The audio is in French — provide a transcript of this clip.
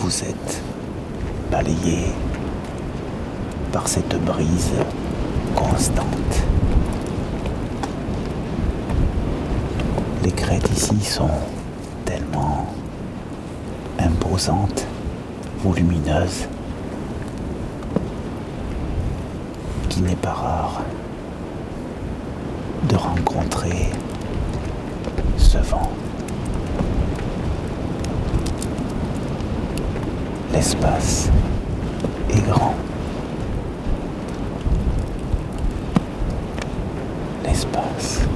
vous êtes balayé par cette brise constante. Les crêtes ici sont tellement imposantes, volumineuses, qu'il n'est pas rare de rencontrer ce vent. L'espace est grand. L'espace